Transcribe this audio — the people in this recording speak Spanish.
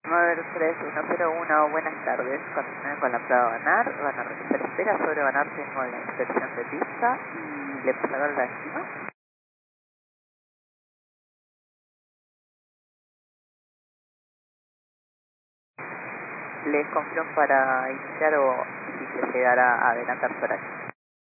93-101, buenas tardes. Continúen con la prueba Banar. Banar espera sobre Banar, tengo la inspección de pista y le pasaron la encima. Les confirmo para iniciar o si se llegará a adelantar por aquí.